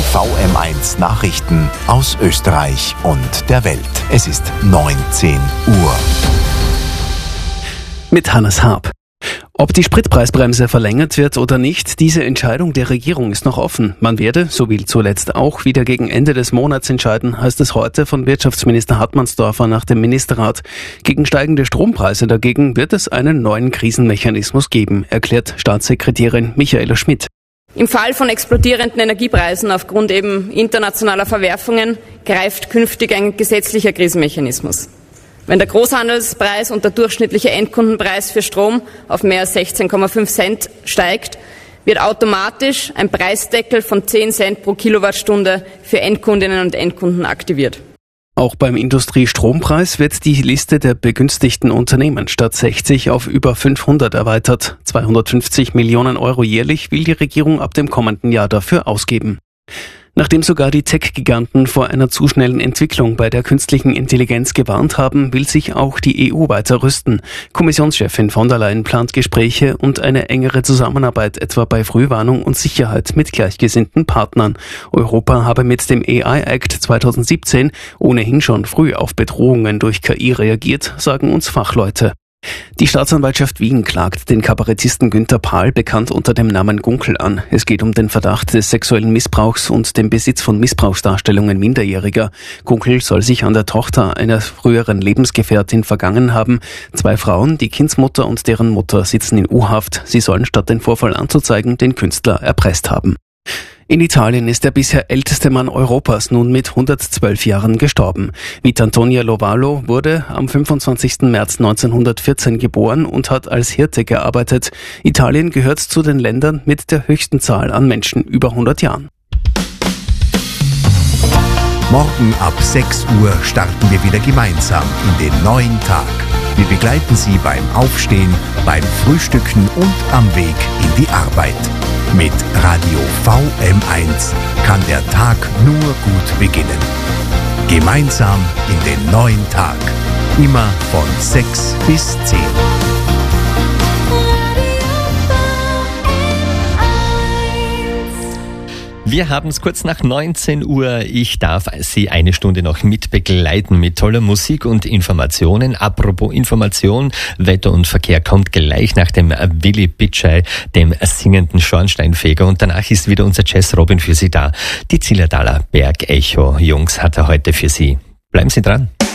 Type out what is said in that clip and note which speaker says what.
Speaker 1: VM1 Nachrichten aus Österreich und der Welt. Es ist 19 Uhr.
Speaker 2: Mit Hannes Haab. Ob die Spritpreisbremse verlängert wird oder nicht, diese Entscheidung der Regierung ist noch offen. Man werde, so wie zuletzt auch, wieder gegen Ende des Monats entscheiden, heißt es heute von Wirtschaftsminister Hartmannsdorfer nach dem Ministerrat. Gegen steigende Strompreise dagegen wird es einen neuen Krisenmechanismus geben, erklärt Staatssekretärin Michaela Schmidt.
Speaker 3: Im Fall von explodierenden Energiepreisen aufgrund eben internationaler Verwerfungen greift künftig ein gesetzlicher Krisenmechanismus. Wenn der Großhandelspreis und der durchschnittliche Endkundenpreis für Strom auf mehr als 16,5 Cent steigt, wird automatisch ein Preisdeckel von 10 Cent pro Kilowattstunde für Endkundinnen und Endkunden aktiviert.
Speaker 2: Auch beim Industriestrompreis wird die Liste der begünstigten Unternehmen statt 60 auf über 500 erweitert. 250 Millionen Euro jährlich will die Regierung ab dem kommenden Jahr dafür ausgeben. Nachdem sogar die Tech-Giganten vor einer zu schnellen Entwicklung bei der künstlichen Intelligenz gewarnt haben, will sich auch die EU weiter rüsten. Kommissionschefin von der Leyen plant Gespräche und eine engere Zusammenarbeit etwa bei Frühwarnung und Sicherheit mit gleichgesinnten Partnern. Europa habe mit dem AI Act 2017 ohnehin schon früh auf Bedrohungen durch KI reagiert, sagen uns Fachleute. Die Staatsanwaltschaft Wien klagt den Kabarettisten Günther Pahl, bekannt unter dem Namen Gunkel, an. Es geht um den Verdacht des sexuellen Missbrauchs und dem Besitz von Missbrauchsdarstellungen Minderjähriger. Gunkel soll sich an der Tochter einer früheren Lebensgefährtin vergangen haben. 2 Frauen, die Kindsmutter und deren Mutter, sitzen in U-Haft. Sie sollen statt den Vorfall anzuzeigen, den Künstler erpresst haben. In Italien ist der bisher älteste Mann Europas nun mit 112 Jahren gestorben. Vittorio Lovalo wurde am 25. März 1914 geboren und hat als Hirte gearbeitet. Italien gehört zu den Ländern mit der höchsten Zahl an Menschen über 100 Jahren.
Speaker 1: Morgen ab 6 Uhr starten wir wieder gemeinsam in den neuen Tag. Wir begleiten Sie beim Aufstehen, beim Frühstücken und am Weg in die Arbeit. Mit Radio VM1 kann der Tag nur gut beginnen. Gemeinsam in den neuen Tag. Immer von 6 bis 10.
Speaker 4: Wir haben es kurz nach 19 Uhr. Ich darf Sie eine Stunde noch mitbegleiten mit toller Musik und Informationen. Apropos Information, Wetter und Verkehr kommt gleich nach dem Willi Bitschei, dem singenden Schornsteinfeger. Und danach ist wieder unser Jazz-Robin für Sie da. Die Zillertaler Bergecho Jungs hat er heute für Sie. Bleiben Sie dran.